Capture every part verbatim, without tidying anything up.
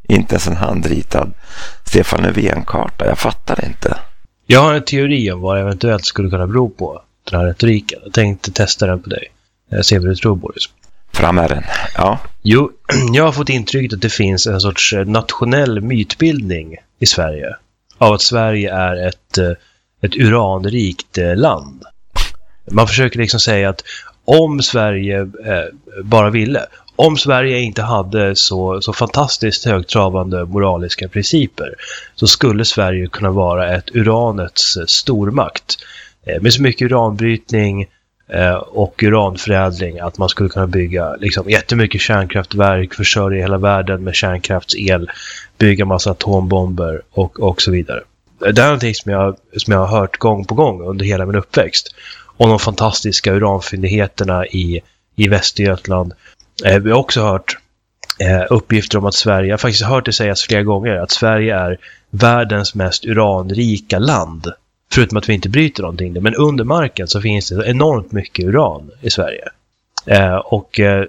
Inte ens en handritad Stefan Löfven-karta. Jag fattar inte. Jag har en teori om vad det eventuellt skulle kunna bero på, den här retoriken. Jag tänkte testa den på dig. Jag ser vad du tror, Boris. Fram med den. Ja. Jo, jag har fått intrycket att det finns en sorts nationell mytbildning i Sverige. Av att Sverige är ett, ett uranrikt land. Man försöker liksom säga att om Sverige eh, bara ville, om Sverige inte hade så, så fantastiskt högtravande moraliska principer, så skulle Sverige kunna vara ett uranets stormakt. Eh, med så mycket uranbrytning eh, och uranförädling att man skulle kunna bygga liksom, jättemycket kärnkraftverk, försörja hela världen med kärnkraftsel, bygga massa atombomber och, och så vidare. Det är någonting som jag, som jag har hört gång på gång under hela min uppväxt. Och de fantastiska uranfyndigheterna i, i Västergötland. Eh, vi har också hört eh, uppgifter om att Sverige, jag har faktiskt hört det sägas flera gånger, att Sverige är världens mest uranrika land. Förutom att vi inte bryter någonting. Men under marken så finns det enormt mycket uran i Sverige. Eh, och eh,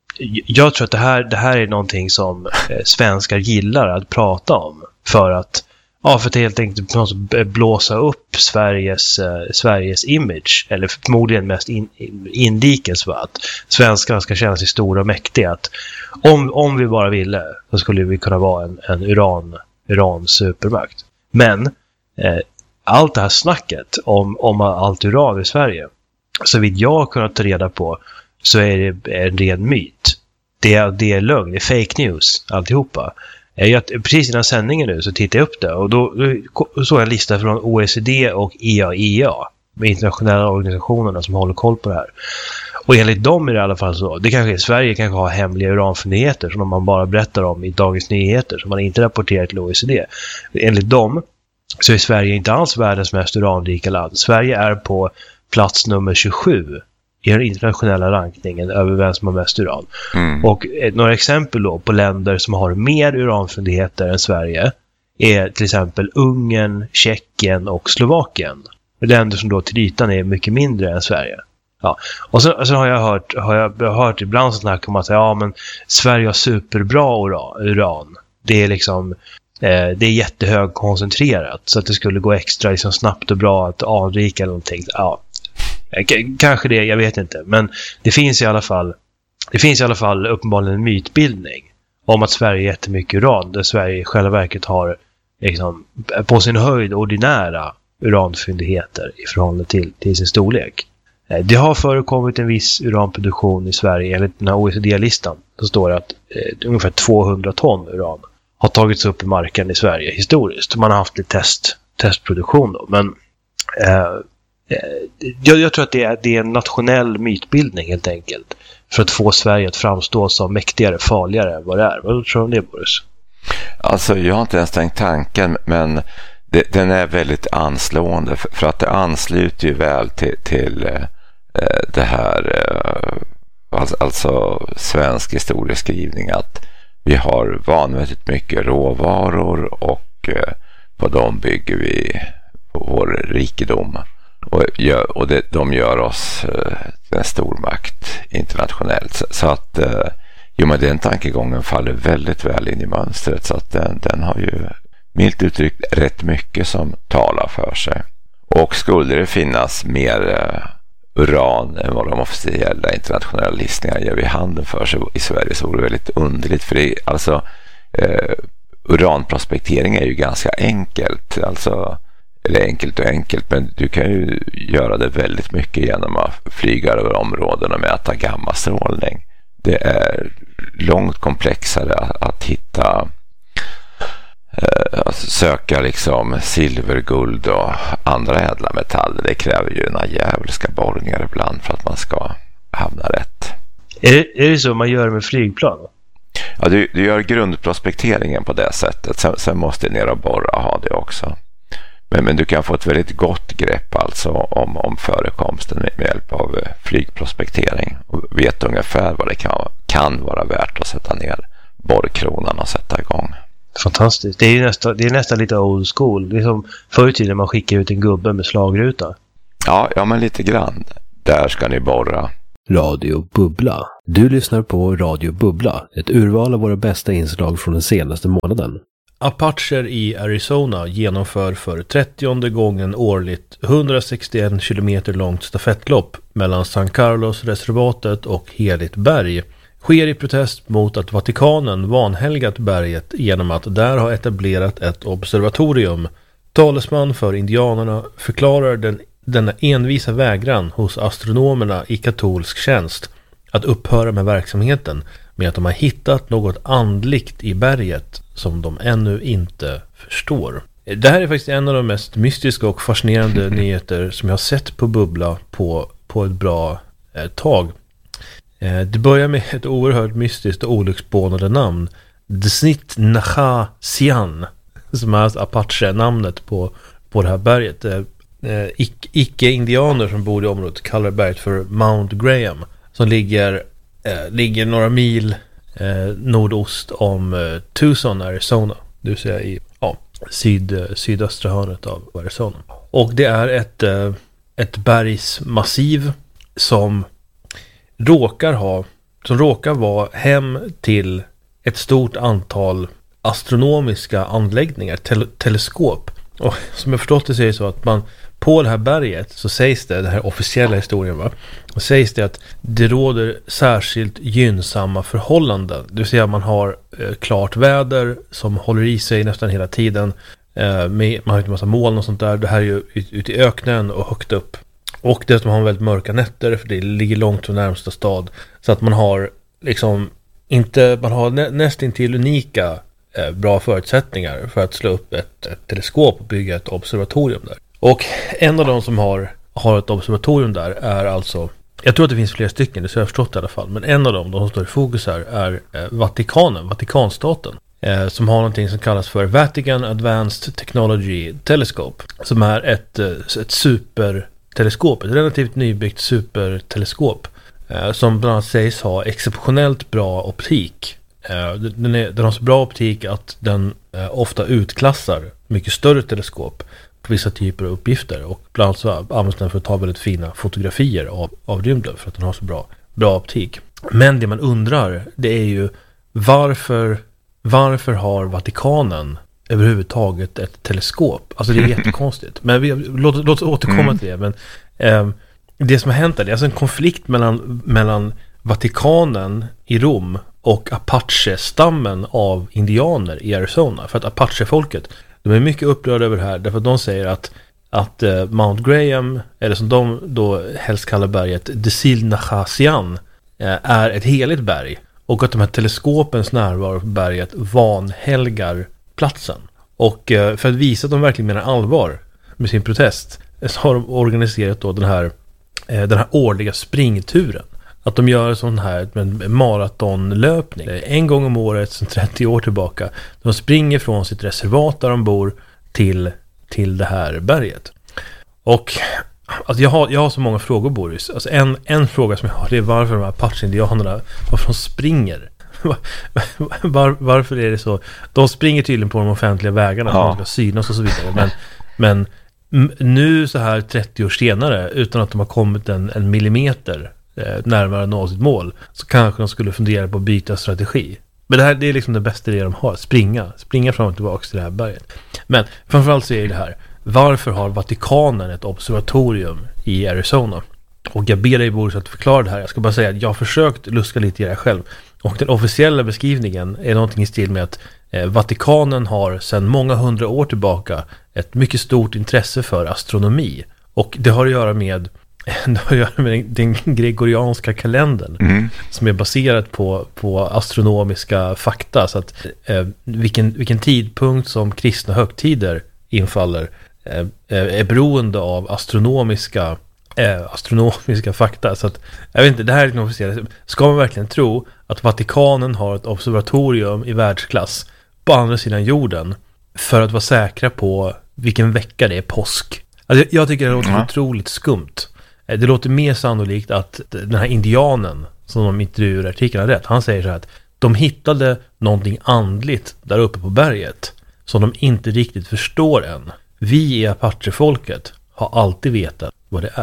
jag tror att det här, det här är någonting som eh, svenskar gillar att prata om. För att Ja, för att helt enkelt blåsa upp Sveriges, eh, Sveriges image. Eller förmodligen mest in, inrikes, va? Att svenskarna ska känna sig stora och mäktiga. Att om, om vi bara ville så skulle vi kunna vara en, en uran, uran supermakt. Men eh, allt det här snacket om, om allt uran i Sverige, så vitt jag har kunnat ta reda på, så är det en ren myt. Det är, det är lögn, det är fake news alltihopa. Jag, precis innan sändningen nu så tittade jag upp det och då, då såg jag en lista från O E C D och E A E A, med internationella organisationerna som håller koll på det här. Och enligt dem är det i alla fall så, det kanske är Sverige kanske har hemliga uranfyndigheter som man bara berättar om i Dagens Nyheter som man inte rapporterar till O E C D. Enligt dem så är Sverige inte alls världens mest uranrika land. Sverige är på plats nummer tjugosju i den internationella rankningen över vem som har mest uran. Mm. Och några exempel då på länder som har mer uranfyndigheter än Sverige är till exempel Ungern, Tjeckien och Slovakien. Länder som då till ytan är mycket mindre än Sverige. Ja. Och så, så har jag hört, har jag hört ibland sådana här komma att säga, ja men Sverige har superbra uran. Det är liksom eh, det är jättehög koncentrerat så att det skulle gå extra liksom snabbt och bra att anrika eller någonting. Ja. Kanske det, jag vet inte. Men det finns i alla fall Det finns i alla fall uppenbarligen en mytbildning om att Sverige är jättemycket uran, där Sverige i själva verket har liksom, på sin höjd ordinära uranfyndigheter i förhållande till, till sin storlek. Det har förekommit en viss uranproduktion i Sverige. Enligt den här O E C D-listan så står det att eh, ungefär tvåhundra ton uran har tagits upp i marken i Sverige historiskt. Man har haft lite test, testproduktion då. Men eh, Jag, jag tror att det är, det är en nationell mytbildning helt enkelt. För att få Sverige att framstå som mäktigare, farligare än vad det är. Vad tror du om det, Boris? Alltså jag har inte ens tänkt tanken, men det, den är väldigt anslående. För, för att det ansluter ju väl till, till eh, det här eh, alltså, alltså svensk historieskrivning. Att vi har vanvettigt mycket råvaror och eh, på dem bygger vi vår rikedom. Och, gör, och det, de gör oss eh, en stormakt internationellt. Så, så att eh, jo, men den tankegången faller väldigt väl in i mönstret. Så att den, den har ju milt uttryckt rätt mycket som talar för sig. Och skulle det finnas mer eh, uran än vad de officiella internationella listningarna ger vid handen för sig i Sverige, så vore det väldigt underligt. För det, alltså, eh, uranprospektering är ju ganska enkelt. Alltså eller enkelt och enkelt, men du kan ju göra det väldigt mycket genom att flyga över områden och mäta gammastrålning. Det är långt komplexare att, att hitta eh, att söka liksom silver, guld och andra ädla metaller. Det kräver ju några jävliga borrningar ibland för att man ska hamna rätt. Är det, är det så man gör med flygplan? Ja, du, du gör grundprospekteringen på det sättet. Sen, sen måste du ner och borra och ha det också. Men, men du kan få ett väldigt gott grepp alltså om, om förekomsten med, med hjälp av flygprospektering och vet ungefär vad det kan, kan vara värt att sätta ner borrkronan och sätta igång. Fantastiskt. Det är ju nästan, det är nästan lite old school. Det är som förr i tiden man skickar ut en gubbe med slagruta. Ja, ja, men lite grann. Där ska ni borra. Radio Bubbla. Du lyssnar på Radio Bubbla, ett urval av våra bästa inslag från den senaste månaden. Apacher i Arizona genomför för trettionde gången årligt hundrasextioen kilometer långt stafettlopp mellan San Carlos-reservatet och Heligt berg. Sker i protest mot att Vatikanen vanhelgat berget genom att där ha etablerat ett observatorium. Talesman för indianerna förklarar den, denna envisa vägran hos astronomerna i katolsk tjänst att upphöra med verksamheten med att de har hittat något andligt i berget som de ännu inte förstår. Det här är faktiskt en av de mest mystiska och fascinerande nyheter som jag har sett på Bubbla på, på ett bra eh, tag. Eh, det börjar med ett oerhört mystiskt och olycksbånade namn. Dznit Nacha Sian, som är Apache-namnet på, på det här berget. Eh, ic- icke-indianer som bor i området kallar berget för Mount Graham, som ligger, eh, ligger några mil eh, nordost om eh, Tucson, Arizona. Det vill säga i ja, syd, sydöstra hörnet av Arizona. Och det är ett, eh, ett bergsmassiv som råkar ha, som råkar vara hem till ett stort antal astronomiska anläggningar, te- teleskop. Och som jag förstått det så är det så att man på det här berget så sägs det, den här officiella historien va, sägs det att det råder särskilt gynnsamma förhållanden. Det vill säga man har eh, klart väder som håller i sig nästan hela tiden. Eh, med, man har inte en massa moln och sånt där. Det här är ju ute ut i öknen och högt upp. Och dessutom har man väldigt mörka nätter för det ligger långt från närmsta stad. Så att man har liksom inte, man har nä, nästintill unika eh, bra förutsättningar för att slå upp ett, ett teleskop och bygga ett observatorium där. Och en av de som har, har ett observatorium där är alltså, jag tror att det finns flera stycken, det så jag har förstått i alla fall, men en av dem, de som står i fokus här, är eh, Vatikanen, Vatikanstaten, eh, som har någonting som kallas för Vatican Advanced Technology Telescope, som är ett, ett superteleskop, ett relativt nybyggt superteleskop, eh, som bland annat sägs ha exceptionellt bra optik. Eh, den, är, den har så bra optik att den eh, ofta utklassar mycket större teleskop på vissa typer av uppgifter, och bland annat så används den för att ta väldigt fina fotografier av, av rymden för att den har så bra, bra optik. Men det man undrar, det är ju varför, varför har Vatikanen överhuvudtaget ett teleskop? Alltså det är jättekonstigt. Men vi, låt, låt oss återkomma mm. till det. Men eh, det som har hänt är, det är alltså en konflikt mellan, mellan Vatikanen i Rom och Apache-stammen av indianer i Arizona. För att Apache-folket, de är mycket upprörda över det här, därför att de säger att, att uh, Mount Graham, eller som de då helst kallar berget, Dsil Nachasian, uh, är ett heligt berg. Och att de här teleskopens närvaro på berget vanhelgar platsen. Och uh, för att visa att de verkligen menar allvar med sin protest, så har de organiserat då den här, uh, den här årliga springturen. Att de gör sån här med maratonlöpning en gång om året sedan trettio år tillbaka. De springer från sitt reservat där de bor till, till det här berget. Och alltså jag, har, jag har så många frågor, Boris. Alltså en, en fråga som jag har, det är varför de här Apache-indianerna, varför de springer. Var, varför är det så? De springer tydligen på de offentliga vägarna ja. Som ska synas och så vidare. Men, men nu så här trettio år senare, utan att de har kommit en, en millimeter närmare nå sitt mål, så kanske de skulle fundera på att byta strategi. Men det här, det är liksom det bästa det de har, springa springa fram och tillbaka till det här berget. Men framförallt så är det här, varför har Vatikanen ett observatorium i Arizona? Och jag ber dig, Boris, att förklara det här. Jag ska bara säga att jag har försökt luska lite i det här själv, och den officiella beskrivningen är någonting i stil med att eh, Vatikanen har sedan många hundra år tillbaka ett mycket stort intresse för astronomi, och det har att göra med Det har att göra med den gregorianska kalendern mm. som är baserad på, på astronomiska fakta. Så att eh, vilken, vilken tidpunkt som kristna högtider infaller eh, är beroende av astronomiska, eh, astronomiska fakta. Så att, jag vet inte, det här är något officiellt. Ska man verkligen tro att Vatikanen har ett observatorium i världsklass på andra sidan jorden för att vara säkra på vilken vecka det är påsk? Alltså, jag tycker det låter mm. otroligt skumt. Det låter mer sannolikt att den här indianen som de intervjuar i artikeln har rätt. Han säger så här att de hittade någonting andligt där uppe på berget som de inte riktigt förstår än. Vi i Apache-folket har alltid vetat vad det är.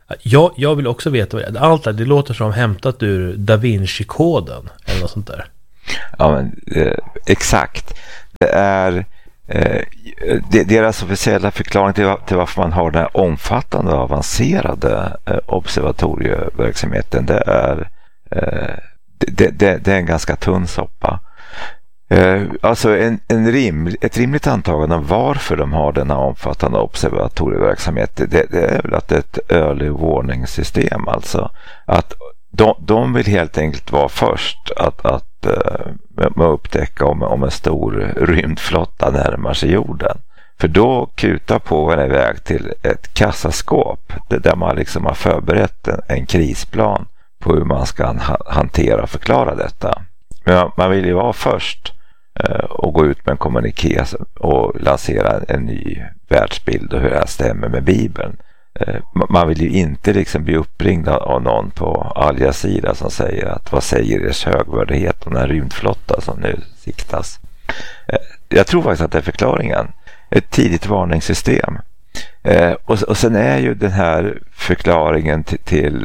Jag, jag vill också veta vad det är. Allt det, det låter som hämtat ur Da Vinci-koden eller något sånt där. Ja, men eh, exakt. Det är eh, det, deras officiella förklaring till, till varför man har den här omfattande och avancerade eh, observatorieverksamheten. Det är, eh, det, det, det är en ganska tunn soppa. Eh, alltså en, en rim, ett rimligt antagande om varför de har den här omfattande observatorieverksamheten, det, det är väl att det är ett early warning system, alltså att de, de vill helt enkelt vara först att, att uh, med upptäcka om, om en stor rymdflotta närmar sig jorden. För då kutar på en väg till ett kassaskåp där man liksom har förberett en, en krisplan på hur man ska ha, hantera och förklara detta. Men man, man vill ju vara först uh, och gå ut med en kommuniké och lansera en ny världsbild och hur det här stämmer med Bibeln. Man vill ju inte liksom bli uppringd av någon på Al Jazeera som säger att vad säger ers högvärdighet om den här rymdflotta som nu siktas. Jag tror faktiskt att det är förklaringen. Ett tidigt varningssystem. Och, och sen är ju den här förklaringen till, till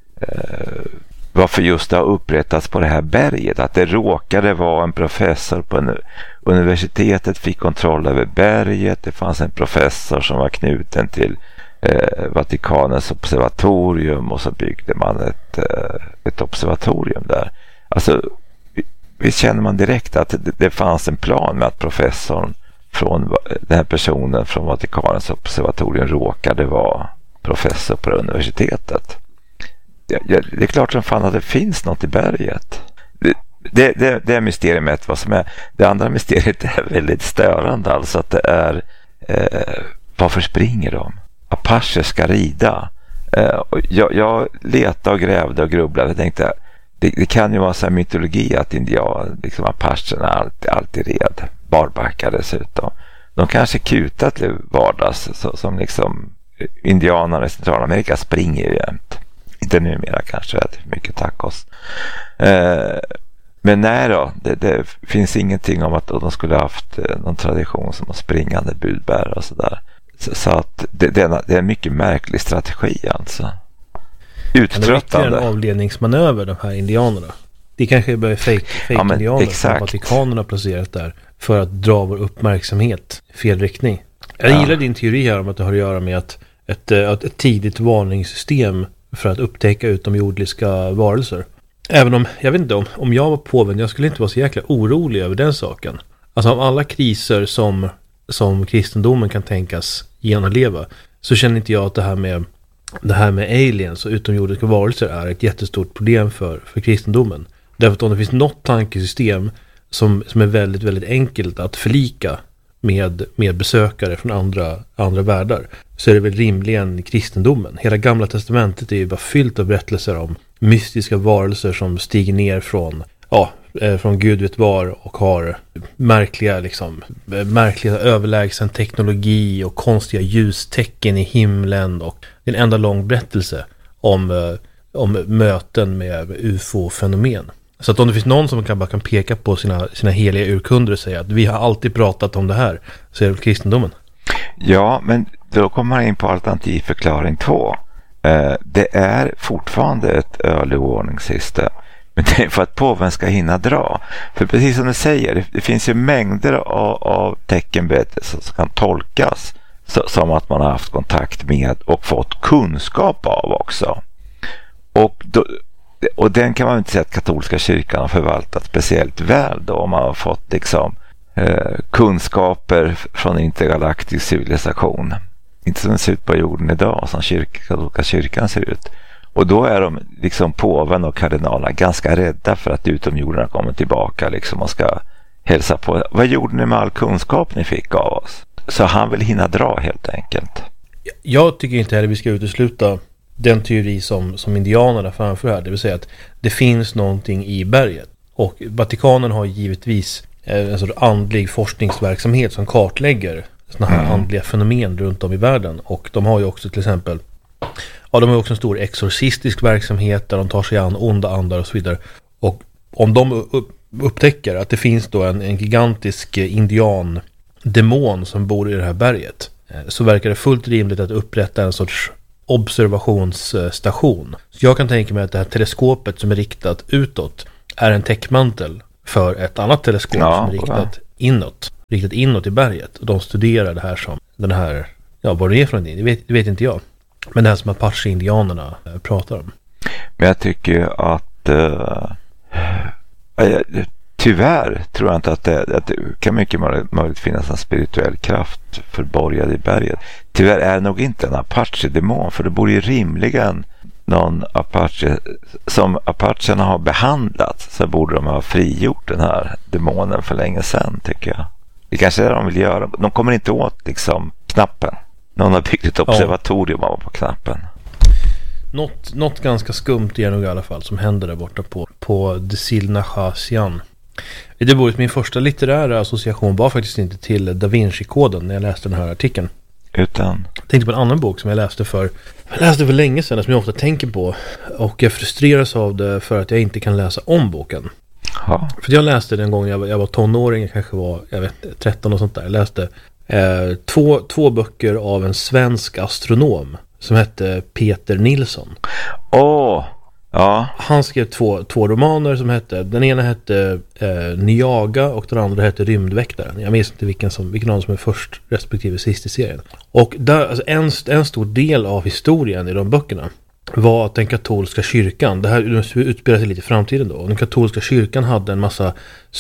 eh, varför just det har upprättats på det här berget. Att det råkade vara en professor på en, universitetet fick kontroll över berget. Det fanns en professor som var knuten till Eh, Vatikanens observatorium och så byggde man ett, eh, ett observatorium där. Alltså visst känner man direkt att det, det fanns en plan med att professorn från den här personen från Vatikanens observatorium råkade vara professor på universitetet. Det, det är klart som fan att det finns något i berget. Det, det, det, det är mysteriet vad som är. Det andra mysteriet är väldigt störande, alltså att det är eh, varför springer de? Apache ska rida. Uh, jag, jag letade och grävde och grubblade och tänkte det, det kan ju vara så här mytologi att indian, liksom apacherna alltid, alltid red barbackar dessutom. De kanske kutat till vardags så, som liksom indianerna i Centralamerika springer ju jämt. Inte numera kanske, det är mycket tacos. Uh, men nej då, det, det finns ingenting om att de skulle haft någon tradition som springande budbärare och sådär. Så, så att det, det, är, det är en mycket märklig strategi alltså. Uttröttande. Det är en avledningsmanöver de här indianerna. Det kanske börjar fake, fake ja, indianer som Vatikanerna placerat där för att dra vår uppmärksamhet i fel riktning. Jag ja. gillar din teori här om att det har att göra med att ett, ett, ett tidigt varningssystem för att upptäcka utomjordiska varelser. Även om, jag vet inte om, om jag var påven, jag skulle inte vara så jäkla orolig över den saken. Alltså om alla kriser som som kristendomen kan tänkas genomleva, så känner inte jag att det här med det här med aliens och utomjordiska varelser är ett jättestort problem för, för kristendomen. Därför att om det finns något tankesystem som, som är väldigt, väldigt enkelt att förlika med, med besökare från andra, andra världar, så är det väl rimligen kristendomen. Hela Gamla testamentet är ju bara fyllt av berättelser om mystiska varelser som stiger ner från ja, från Gud vet var och har märkliga liksom, märkliga överlägsen teknologi och konstiga ljustecken i himlen, och det är en enda lång berättelse om, om möten med U F O-fenomen. Så att om det finns någon som kan bara kan peka på sina, sina heliga urkunder och säga att vi har alltid pratat om det här, så är det väl kristendomen. Ja, men då kommer man in på alternativ förklaring två. Eh, det är fortfarande ett early warning system. Men det är för att påven ska hinna dra. För precis som du säger, det, det finns ju mängder av, av teckenberättelser som kan tolkas så, som att man har haft kontakt med och fått kunskap av också. Och, då, och den kan man inte säga att katolska kyrkan har förvaltat speciellt väl då, om man har fått liksom, eh, kunskaper från intergalaktisk civilisation. Inte som den ser ut på jorden idag, som kyrk, katolska kyrkan ser ut. Och då är de liksom påven och kardinalerna ganska rädda för att utomjordarna kommer tillbaka liksom och ska hälsa på. Vad gjorde ni med all kunskap ni fick av oss? Så han vill hinna dra helt enkelt. Jag tycker inte heller vi ska utesluta den teori som, som indianerna framför här. Det vill säga att det finns någonting i berget. Och Vatikanen har givetvis en sorts andlig forskningsverksamhet som kartlägger sådana här mm. andliga fenomen runt om i världen. Och de har ju också till exempel Ja, de har också en stor exorcistisk verksamhet där de tar sig an onda andar och så vidare. Och om de upptäcker att det finns då en, en gigantisk indian-demon som bor i det här berget, så verkar det fullt rimligt att upprätta en sorts observationsstation. Så jag kan tänka mig att det här teleskopet som är riktat utåt är en täckmantel för ett annat teleskop ja, som är riktat ja. inåt. Riktat inåt i berget. Och de studerar det här som den här, ja vad det är för någonting, det vet, det vet inte jag. Men det här som Apache-indianerna pratar om. Men jag tycker att uh, äh, tyvärr tror jag inte att det, att det kan mycket möjligt finnas en spirituell kraft förborgad i berget. Tyvärr är det nog inte en Apache-demon, för det borde ju rimligen någon Apache som Apacherna har behandlat, så borde de ha frigjort den här demonen för länge sedan, tycker jag. Det kanske är det de vill göra. De kommer inte åt liksom knappen. Någon har byggt ett observatorium ja. på knappen. Något, något ganska skumt är nog i alla fall som händer där borta på, på Desilnachasian. Det var min första litterära association var faktiskt inte till Da Vinci-koden när jag läste den här artikeln. Utan? Jag tänkte på en annan bok som jag läste för jag läste för länge sedan, som jag ofta tänker på. Och jag frustreras av det för att jag inte kan läsa om boken. Ja. För jag läste den gången jag var, jag var tonåring, jag kanske var jag vet, tretton och sånt där. Jag läste eh, två, två böcker av en svensk astronom som hette Peter Nilsson. Åh! Oh. Ja. Han skrev två, två romaner som hette, den ena hette eh, Nyaga och den andra hette Rymdväktaren. Jag minns inte vilken, som, vilken av dem som är först respektive sist i serien. Och där, alltså en, en stor del av historien i de böckerna var att den katolska kyrkan, det här utspelar sig lite i framtiden då, den katolska kyrkan hade en massa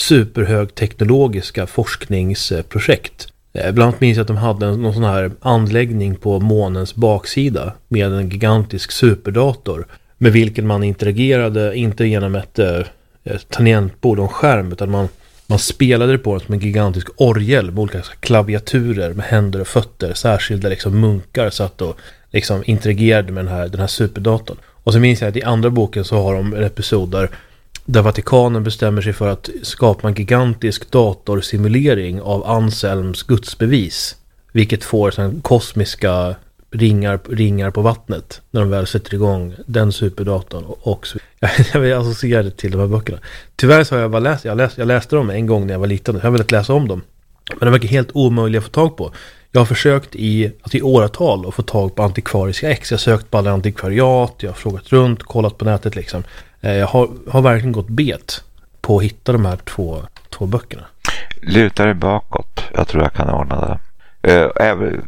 superhögteknologiska forskningsprojekt. Bland annat minns jag att de hade en, någon sån här anläggning på månens baksida med en gigantisk superdator med vilken man interagerade inte genom ett, ett tangentbord och en skärm, utan man, man spelade på den som en gigantisk orgel med olika klaviaturer med händer och fötter. Särskilda liksom munkar satt och liksom interagerade med den här, den här superdatorn. Och så minns jag att i andra boken så har de en episod där, där Vatikanen bestämmer sig för att skapa en gigantisk datorsimulering av Anselms gudsbevis. Vilket får sån kosmiska ringar, ringar på vattnet när de väl sätter igång den superdatorn. Och, och så, jag vill associera det till de här böckerna. Tyvärr så har jag bara läst, jag läste, jag läste dem en gång när jag var liten. Jag har velat läsa om dem. Men de verkar helt omöjliga att få tag på. Jag har försökt i, alltså i åratal att få tag på antikvariska ex. Jag har sökt på alla antikvariat, jag har frågat runt, kollat på nätet liksom. Jag har, har verkligen gått bet på att hitta de här två, två böckerna. Lutar dig bakåt. Jag tror jag kan ordna det. Även,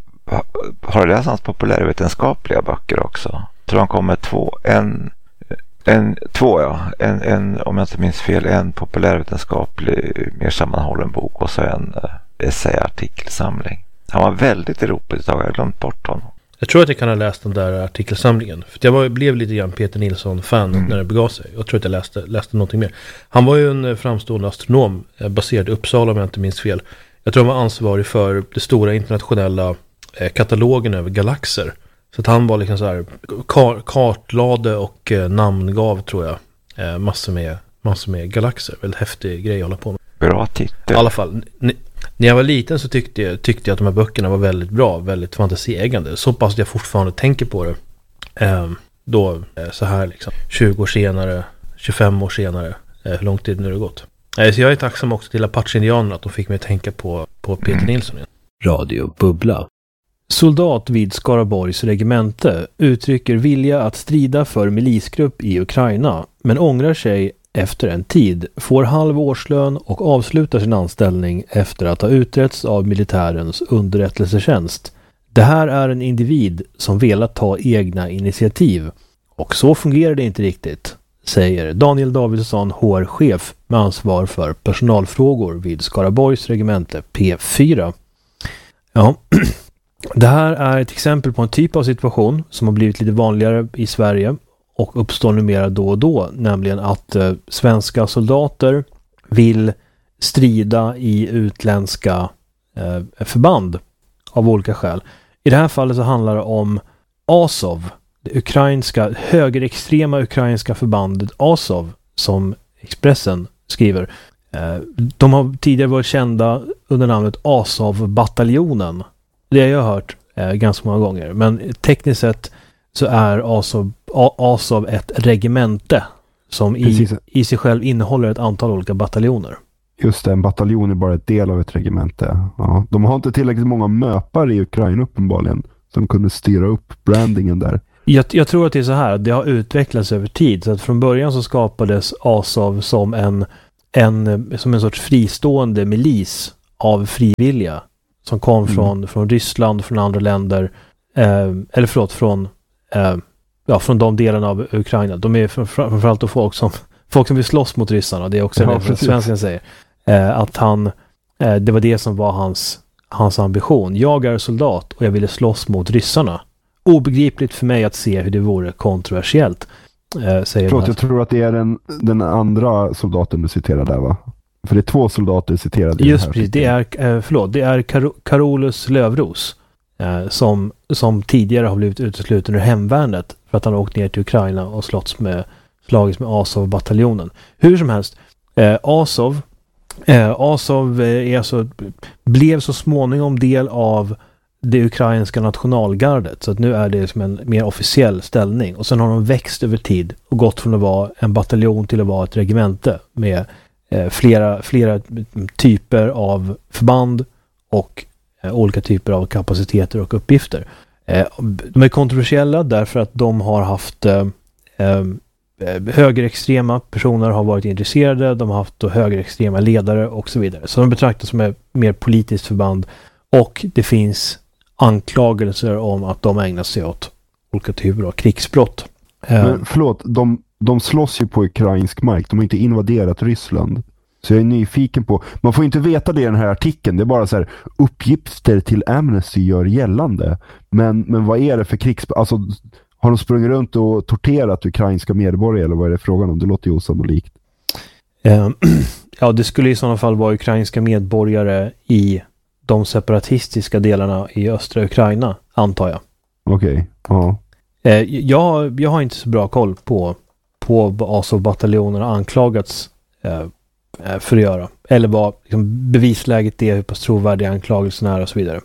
har du läst hans populärvetenskapliga böcker också? Jag tror han kom med två. En, en, två ja. En, en, om jag inte minns fel, en populärvetenskaplig mer sammanhållen bok och så en essäartikelsamling. Han var väldigt i ropet ett tag. Jag har glömt bort honom. Jag tror att jag kan ha läst den där artikelsamlingen. För jag var, blev lite grann Peter Nilsson-fan mm. när det begav sig. Jag tror att jag läste, läste någonting mer. Han var ju en framstående astronom baserad i Uppsala om jag inte minns fel. Jag tror han var ansvarig för det stora internationella eh, katalogen över galaxer. Så att han var liksom så här kar, kartlade och eh, namngav tror jag eh, massor, med, massor med galaxer. Väldigt häftig grej att hålla på med. Bra titel. I alla fall, n- när jag var liten så tyckte jag, tyckte jag att de här böckerna var väldigt bra, väldigt fantasieggande. Så pass att jag fortfarande tänker på det. Eh, då eh, så här liksom, tjugo år senare, tjugofem år senare, eh, hur lång tid nu har det gått. Eh, så jag är tacksam också till Apache-indianerna att de fick mig att tänka på, på Peter mm. Nilsson igen. Radio Bubbla. Soldat vid Skaraborgs regemente uttrycker vilja att strida för milisgrupp i Ukraina, men ångrar sig efter en tid, får halv årslön och avslutar sin anställning efter att ha utretts av militärens underrättelsetjänst. Det här är en individ som velat ta egna initiativ. Och så fungerar det inte riktigt, säger Daniel Davidsson, H R-chef med ansvar för personalfrågor vid Skaraborgs regemente P fyra. Ja, det här är ett exempel på en typ av situation som har blivit lite vanligare i Sverige och uppstår numera då och då, nämligen att eh, svenska soldater vill strida i utländska eh, förband av olika skäl. I det här fallet så handlar det om Azov, det ukrainska, högerextrema ukrainska förbandet Azov, som Expressen skriver. Eh, de har tidigare varit kända under namnet Azov-bataljonen. Det har jag hört eh, ganska många gånger, men tekniskt sett så är Azov, Azov ett regemente som i, i sig själv innehåller ett antal olika bataljoner. Just det, en bataljon är bara ett del av ett regemente. Ja, de har inte tillräckligt många möpar i Ukraina uppenbarligen som kunde styra upp brandingen där. Jag, jag tror att det är så här, att det har utvecklats över tid. Så att från början så skapades Azov som en, en, som en sorts fristående milis av frivilliga som kom mm. från, från Ryssland, från andra länder, eh, eller förlåt, från, eh, ja, från de delarna av Ukraina. De är framförallt då folk som, folk som vill slåss mot ryssarna. Det är också ja, det svenskan säger. Eh, att han, eh, det var det som var hans, hans ambition. Jag är soldat och jag ville slåss mot ryssarna. Obegripligt för mig att se hur det vore kontroversiellt, eh, säger Förlåt, jag tror att det är den, den andra soldaten du citerar där, va? För det är två soldater citerade. Just precis, det är, eh, förlåt, det är Kar- Carolus Lövros eh, som, som tidigare har blivit utesluten ur hemvärnet för att han har åkt ner till Ukraina och slåss med, slagits med Azov-bataljonen. Hur som helst, eh, Azov, eh, Azov är alltså, blev så småningom del av det ukrainska nationalgardet, så att nu är det som en mer officiell ställning, och sen har de växt över tid och gått från att vara en bataljon till att vara ett regemente med eh, flera, flera typer av förband och eh, olika typer av kapaciteter och uppgifter. Eh, de är kontroversiella därför att de har haft eh, eh, högerextrema personer har varit intresserade, de har haft då högerextrema ledare och så vidare. Så de betraktas som ett mer politiskt förband, och det finns anklagelser om att de ägnar sig åt olika typer av krigsbrott. Men förlåt, de, de slåss ju på ukrainsk mark. De har inte invaderat Ryssland. Så jag är nyfiken på... Man får inte veta det i den här artikeln. Det är bara så här, uppgifter till Amnesty gör gällande. Men, men vad är det för krigsbrott? Alltså, har de sprungit runt och torterat ukrainska medborgare, eller vad är det frågan om? Det låter ju osannolikt. Ja, det skulle i sådana fall vara ukrainska medborgare i de separatistiska delarna i östra Ukraina, antar jag. Okej, okay. Ja. Eh, jag, jag har inte så bra koll på, på vad Azov-bataljonerna anklagats eh, för att göra. Eller vad liksom, bevisläget är, hur pass trovärdiga anklagelserna är och så vidare.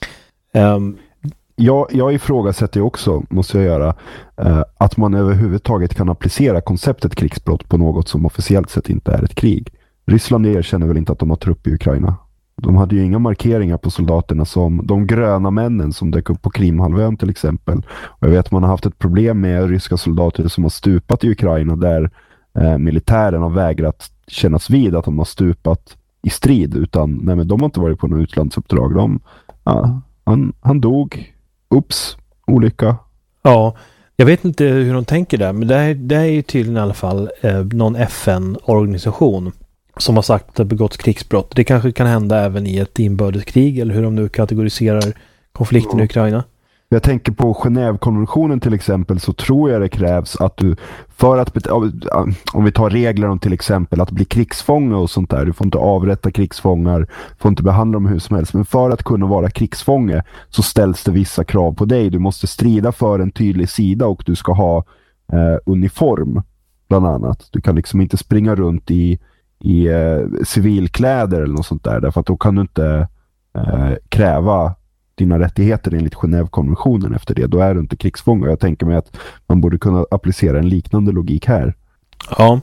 Um, jag, jag ifrågasätter också, måste jag göra, eh, att man överhuvudtaget kan applicera konceptet krigsbrott på något som officiellt sett inte är ett krig. Ryssland erkänner väl inte att de har trupp i Ukraina? De hade ju inga markeringar på soldaterna som de gröna männen som dök upp på Krimhalvön till exempel. Och jag vet att man har haft ett problem med ryska soldater som har stupat i Ukraina, där eh, militären har vägrat kännas vid att de har stupat i strid, utan nej, men de har inte varit på något utlandsuppdrag. De, ja, han, han dog. Ups, olycka. Ja, jag vet inte hur de tänker där, men det är, det är ju tydligen i alla fall eh, någon F N-organisation som har sagt att det begåtts krigsbrott. Det kanske kan hända även i ett inbördeskrig, eller hur de nu kategoriserar konflikten mm. i Ukraina. Jag tänker på Genèvekonventionen till exempel, så tror jag det krävs att du, för att, om vi tar regler om till exempel att bli krigsfånge och sånt där, du får inte avrätta krigsfångar, får inte behandla dem hur som helst, men för att kunna vara krigsfånge så ställs det vissa krav på dig. Du måste strida för en tydlig sida och du ska ha eh, uniform bland annat. Du kan liksom inte springa runt i i eh, civilkläder eller något sånt där, därför att då kan du inte eh, kräva dina rättigheter enligt Genèvekonventionen efter det. Då är du inte krigsfånge. Jag tänker mig att man borde kunna applicera en liknande logik här. Ja.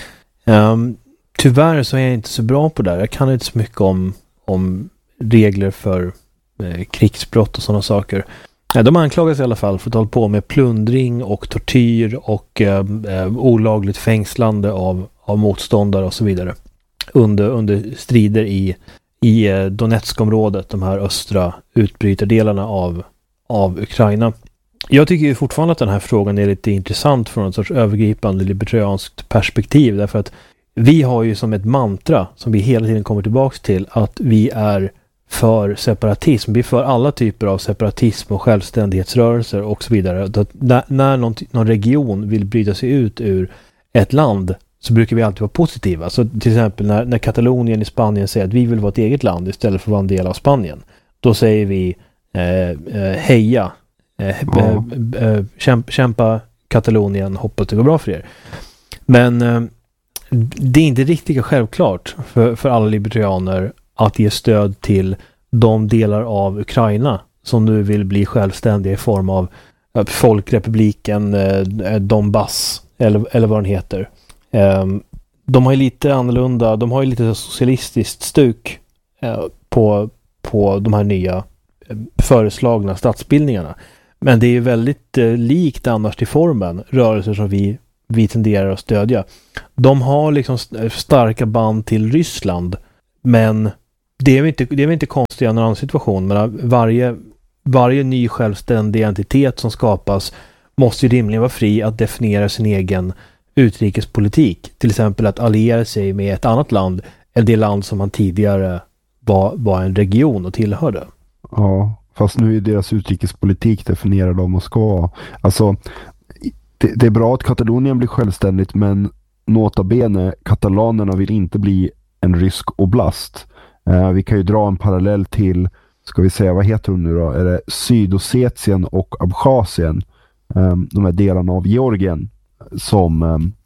Um, tyvärr så är jag inte så bra på det här. Jag kan inte så mycket om, om regler för eh, krigsbrott och sådana saker. Ja, de anklagas i alla fall för att hålla på med plundring och tortyr och eh, eh, olagligt fängslande av, av motståndare och så vidare under, under strider i, i eh, Donetskområdet, de här östra utbrytardelarna av, av Ukraina. Jag tycker ju fortfarande att den här frågan är lite intressant från ett sorts övergripande libertarianskt perspektiv, därför att vi har ju som ett mantra som vi hela tiden kommer tillbaka till att vi är för separatism. Vi är för alla typer av separatism och självständighetsrörelser och så vidare. Att när när någon, någon region vill bryta sig ut ur ett land så brukar vi alltid vara positiva. Så till exempel när, när Katalonien i Spanien säger att vi vill vara ett eget land istället för att vara en del av Spanien, då säger vi eh, eh, heja, eh, mm. eh, eh, kämpa, kämpa Katalonien, hoppas det går bra för er. Men eh, det är inte riktigt självklart för, för alla libertarianer att ge stöd till de delar av Ukraina som nu vill bli självständiga i form av Folkrepubliken eh, Donbass eller, eller vad den heter. Eh, de har ju lite annorlunda, de har ju lite socialistiskt stuk eh, på, på de här nya eh, föreslagna statsbildningarna. Men det är ju väldigt eh, likt annars till formen, rörelser som vi, vi tenderar att stödja. De har liksom starka band till Ryssland, men det är väl inte, det är väl inte konstigt i en annan situation. Men varje, varje ny självständig entitet som skapas måste ju rimligen vara fri att definiera sin egen utrikespolitik. Till exempel att alliera sig med ett annat land än det land som man tidigare var, var en region och tillhörde. Ja, fast nu är deras utrikespolitik definierad av Moskva. Alltså, det, det är bra att Katalonien blir självständigt, men nota bene, katalanerna vill inte bli en rysk oblast. Eh, vi kan ju dra en parallell till, ska vi säga, vad heter de nu då? Är det Sydossetien och Abchasien? Eh, de här delarna av Georgien som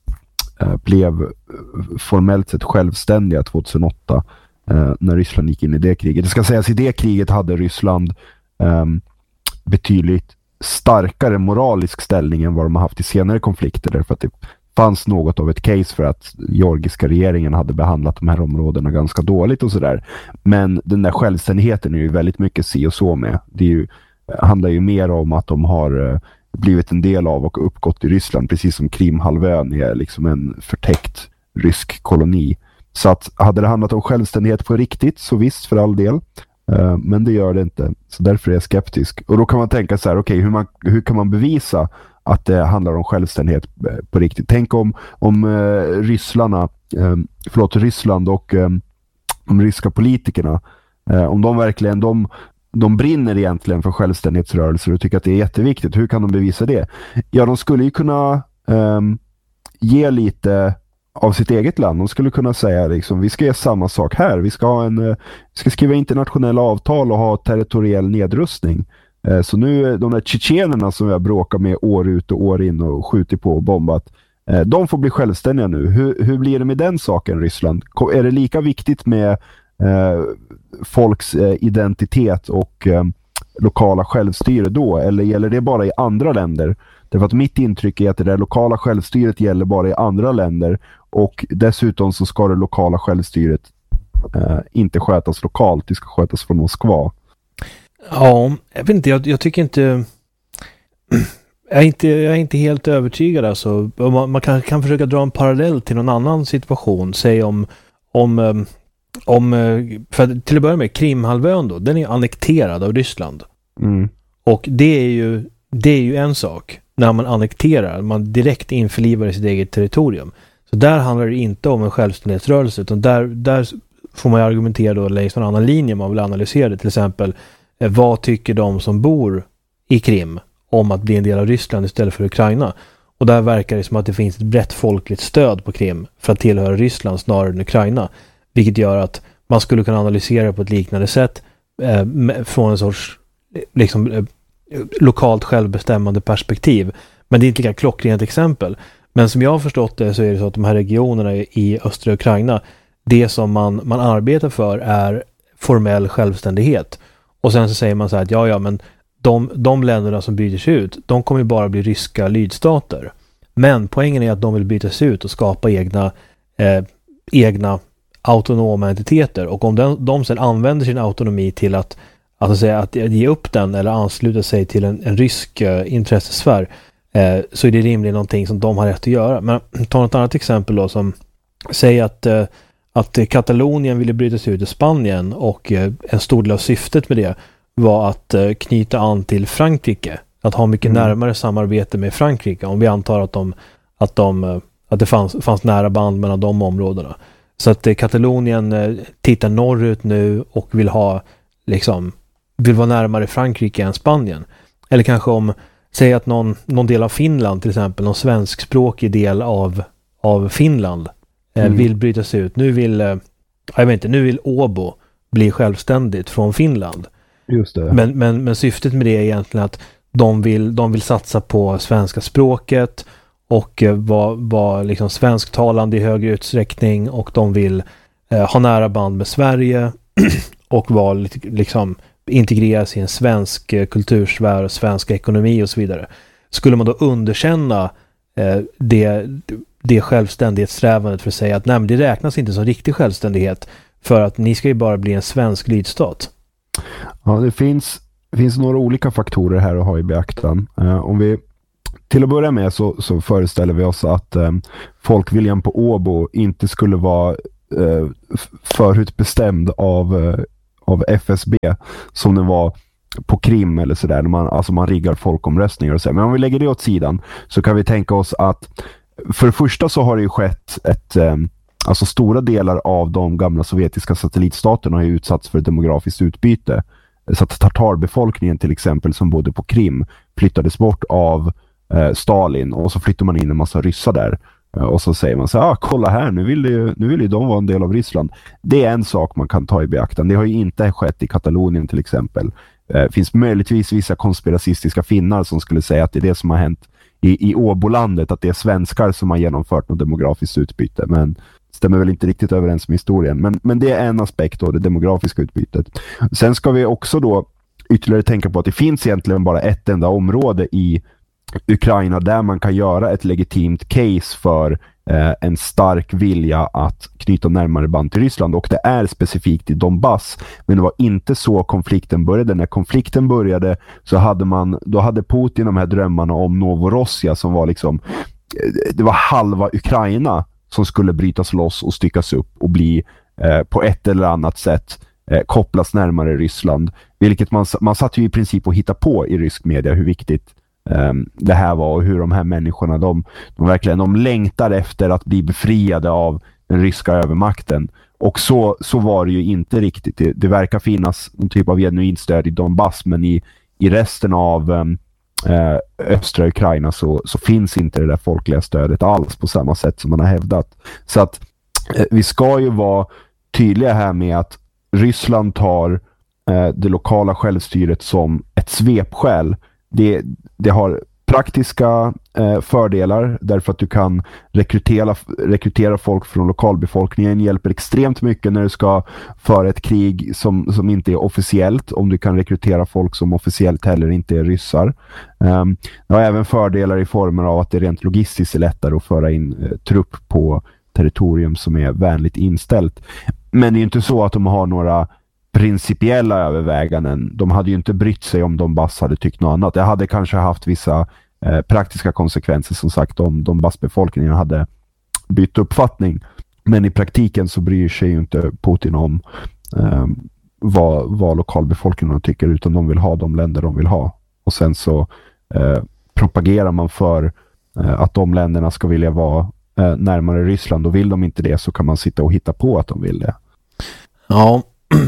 eh, blev formellt sett självständiga tjugohundraåtta. Uh, när Ryssland gick in i det kriget. Det ska sägas, i det kriget hade Ryssland um, betydligt starkare moralisk ställning än vad de har haft i senare konflikter, därför att det fanns något av ett case för att georgiska regeringen hade behandlat de här områdena ganska dåligt och sådär. Men den där självständigheten är ju väldigt mycket si och så med. Det är ju, handlar ju mer om att de har uh, blivit en del av och uppgått i Ryssland, precis som Krimhalvön är liksom en förtäckt rysk koloni. Så att hade det handlat om självständighet på riktigt, så visst, för all del. Uh, men det gör det inte. Så därför är jag skeptisk. Och då kan man tänka så här, okej, okay, hur, man, hur kan man bevisa att det handlar om självständighet på riktigt? Tänk om, om uh, Rysslarna, uh, förlåt, Ryssland och um, de ryska politikerna, uh, om de verkligen, de, de brinner egentligen för självständighetsrörelser och tycker att det är jätteviktigt. Hur kan de bevisa det? Ja, de skulle ju kunna um, ge lite av sitt eget land. De skulle kunna säga liksom, vi ska göra samma sak här. Vi ska, ha en, vi ska skriva internationella avtal och ha territoriell nedrustning. Så nu, de där tjetjenerna som jag bråkar med år ut och år in och skjuter på och bombat, de får bli självständiga nu. Hur, hur blir det med den saken, Ryssland? Är det lika viktigt med eh, folks eh, identitet och eh, lokala självstyre då? Eller gäller det bara i andra länder? Därför att mitt intryck är att det där lokala självstyret gäller bara i andra länder, och dessutom så ska det lokala självstyret eh, inte skötas lokalt, det ska skötas från Moskva. Ja, jag vet inte, jag, jag tycker inte jag är inte jag är inte helt övertygad alltså. Man, man kan, kan försöka dra en parallell till någon annan situation, säg om om, om för till att börja med Krimhalvön då, den är annekterad av Ryssland. Mm. Och det är ju det är ju en sak när man annekterar, man direkt införlivar i sitt eget territorium. Så där handlar det inte om en självständighetsrörelse, utan där, där får man argumentera då längs en annan linje man vill analysera det. Till exempel, eh, vad tycker de som bor i Krim om att bli en del av Ryssland istället för Ukraina? Och där verkar det som att det finns ett brett folkligt stöd på Krim för att tillhöra Ryssland snarare än Ukraina. Vilket gör att man skulle kunna analysera på ett liknande sätt eh, från en sorts liksom, eh, lokalt självbestämmande perspektiv. Men det är inte lika klockrent exempel. Men som jag har förstått det så är det så att de här regionerna i östra Ukraina, det som man, man arbetar för är formell självständighet. Och sen så säger man så här att ja, ja, men de, de länderna som byter sig ut, de kommer ju bara bli ryska lydstater. Men poängen är att de vill byta sig ut och skapa egna, eh, egna autonoma entiteter. Och om de, de sen använder sin autonomi till att, alltså säga, att ge upp den eller ansluta sig till en, en rysk eh, intressesfär, eh, så är det rimligen någonting som de har rätt att göra. Men ta något annat exempel då, som säger att, eh, att Katalonien ville bryta sig ut i Spanien, och eh, en stor del av syftet med det var att eh, knyta an till Frankrike, att ha mycket mm. närmare samarbete med Frankrike, om vi antar att de, att de att det fanns, fanns nära band mellan de områdena. Så att eh, Katalonien eh, tittar norrut nu och vill ha liksom, vill vara närmare Frankrike än Spanien. Eller kanske om, säg att någon, någon del av Finland, till exempel någon svenskspråkig del av, av Finland eh, mm. vill bryta sig ut. Nu vill eh, jag vet inte, nu vill Åbo bli självständigt från Finland. Just det. Men, men, men syftet med det är egentligen att de vill, de vill satsa på svenska språket och eh, vara var liksom svensktalande i högre utsträckning, och de vill eh, ha nära band med Sverige och vara liksom integreras i en svensk eh, kultursfär, svensk ekonomi och så vidare. Skulle man då underkänna eh, det, det självständighetssträvandet för att säga att nej, men det räknas inte som riktig självständighet, för att ni ska ju bara bli en svensk lydstat? Ja, det finns det finns några olika faktorer här att ha i beaktan. Uh, om vi till att börja med så, så föreställer vi oss att um, folkviljan på Åbo inte skulle vara uh, förutbestämd av, uh, av F S B som den var på Krim eller sådär, när man, alltså man riggar folkomröstningar och så. Men om vi lägger det åt sidan så kan vi tänka oss att för det första så har det ju skett ett, um, alltså stora delar av de gamla sovjetiska satellitstaterna har ju utsatts för demografiskt utbyte. Så att tatarbefolkningen till exempel som bodde på Krim flyttades bort av eh, Stalin och så flyttar man in en massa ryssar där. Eh, och så säger man så här, ah, kolla här, nu vill, ju, nu vill ju de vara en del av Ryssland. Det är en sak man kan ta i beaktan. Det har ju inte skett i Katalonien till exempel. Det eh, finns möjligtvis vissa konspiracistiska finnar som skulle säga att det är det som har hänt i, i Åbolandet, att det är svenskar som har genomfört något demografiskt utbyte. Men stämmer väl inte riktigt överens med historien. Men, men det är en aspekt av det demografiska utbytet. Sen ska vi också då ytterligare tänka på att det finns egentligen bara ett enda område i Ukraina där man kan göra ett legitimt case för eh, en stark vilja att knyta närmare band till Ryssland. Och det är specifikt i Donbass. Men det var inte så konflikten började. När konflikten började så hade man, då hade Putin de här drömmarna om Novorossija som var liksom, det var halva Ukraina som skulle brytas loss och styckas upp och bli eh, på ett eller annat sätt eh, kopplas närmare Ryssland. Vilket man, man satt ju i princip och hitta på i rysk media hur viktigt eh, det här var och hur de här människorna, de, de verkligen de längtar efter att bli befriade av den ryska övermakten. Och så, så var det ju inte riktigt. Det, det verkar finnas någon typ av genuint stöd i Donbass, men i, i resten av eh, Eh, östra Ukraina så, så finns inte det där folkliga stödet alls på samma sätt som man har hävdat. Så att eh, vi ska ju vara tydliga här med att Ryssland tar eh, det lokala självstyret som ett svepskäl. Det, det har praktiska eh, fördelar därför att du kan rekrytera, rekrytera folk från lokalbefolkningen, hjälper extremt mycket när du ska föra ett krig som, som inte är officiellt, om du kan rekrytera folk som officiellt heller inte är ryssar. Um, det har även fördelar i former av att det rent logistiskt är lättare att föra in eh, trupp på territorium som är vänligt inställt. Men det är ju inte så att de har några principiella överväganden. De hade ju inte brytt sig om Donbass hade tyckt något annat. Det hade kanske haft vissa eh, praktiska konsekvenser som sagt om Donbassbefolkningen hade bytt uppfattning. Men i praktiken så bryr sig ju inte Putin om eh, vad, vad lokalbefolkningen tycker, utan de vill ha de länder de vill ha. Och sen så eh, propagerar man för eh, att de länderna ska vilja vara eh, närmare Ryssland, och vill de inte det så kan man sitta och hitta på att de vill det. Ja.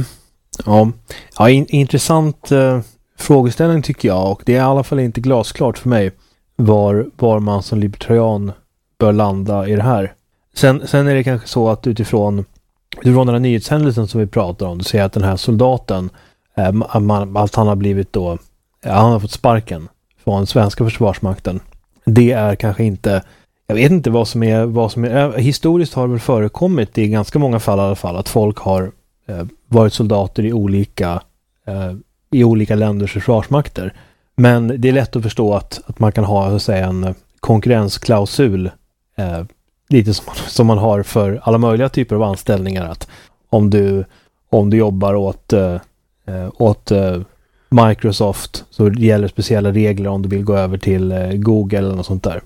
Ja, ja in, intressant eh, frågeställning tycker jag, och det är i alla fall inte glasklart för mig var, var man som libertarian bör landa i det här. Sen, sen är det kanske så att utifrån, utifrån den här nyhetshändelsen som vi pratar om, du säger att den här soldaten, eh, man, att han har blivit då, ja, han har fått sparken från svenska försvarsmakten. Det är kanske inte, jag vet inte vad som är, vad som är, historiskt har det väl förekommit i ganska många fall i alla fall, att folk har varit soldater i olika eh, i olika länders försvarsmakter. Men det är lätt att förstå att, att man kan ha så att säga, en konkurrensklausul eh, lite som man, som man har för alla möjliga typer av anställningar, att om du, om du jobbar åt, eh, åt eh, Microsoft så gäller speciella regler om du vill gå över till eh, Google eller något sånt där.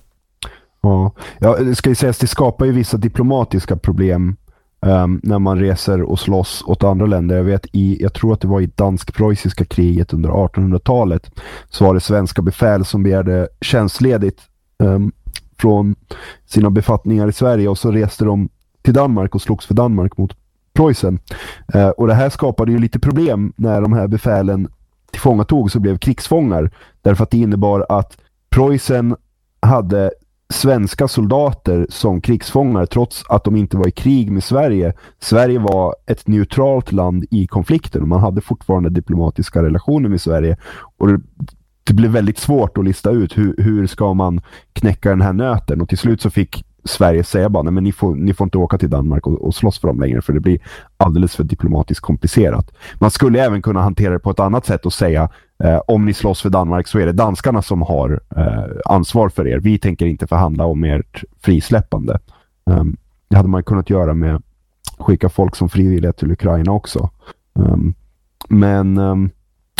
Ja, ja, det ska ju sägas, det skapar ju vissa diplomatiska problem Um, när man reser och slåss åt andra länder. Jag vet, i, jag tror att det var i dansk-preussiska kriget under artonhundratalet så var det svenska befäl som begärde tjänstledigt um, från sina befattningar i Sverige, och så reste de till Danmark och slogs för Danmark mot Preussen. Uh, och det här skapade ju lite problem när de här befälen tillfångatogs och blev krigsfångar, därför att det innebar att Preussen hade svenska soldater som krigsfångar trots att de inte var i krig med Sverige. Sverige var ett neutralt land i konflikten och man hade fortfarande diplomatiska relationer med Sverige, och det, det blev väldigt svårt att lista ut hur, hur ska man knäcka den här nöten, och till slut så fick Sverige säga bara, nej men ni får, ni får inte åka till Danmark och, och slåss för dem längre, för det blir alldeles för diplomatiskt komplicerat. Man skulle även kunna hantera det på ett annat sätt och säga, eh, om ni slåss för Danmark så är det danskarna som har eh, ansvar för er. Vi tänker inte förhandla om ert frisläppande. Um, det hade man kunnat göra med skicka folk som frivilliga till Ukraina också. Um, men um,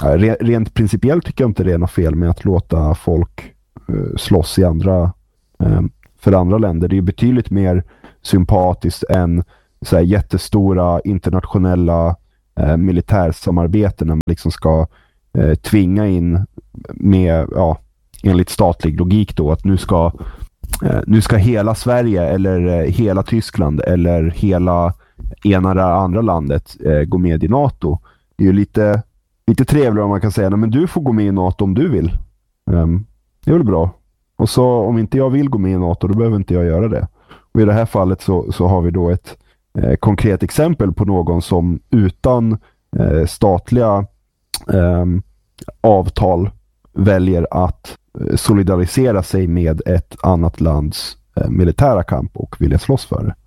rent principiellt tycker jag inte det är något fel med att låta folk uh, slåss i andra, um, för andra länder. Det är betydligt mer sympatiskt än så här, jättestora internationella uh, militärsamarbeten när man liksom ska uh, tvinga in med, ja, enligt statlig logik då, att nu ska, uh, nu ska hela Sverige eller uh, hela Tyskland eller hela ena eller andra landet uh, gå med i NATO. Det är ju lite Lite trevligare om man kan säga, nej, men du får gå med i NATO om du vill. Um, det är väl bra. Och så om inte jag vill gå med i NATO, då behöver inte jag göra det. Och i det här fallet så, så har vi då ett eh, konkret exempel på någon som utan eh, statliga eh, avtal väljer att eh, solidarisera sig med ett annat lands eh, militära kamp och vilja slåss för det.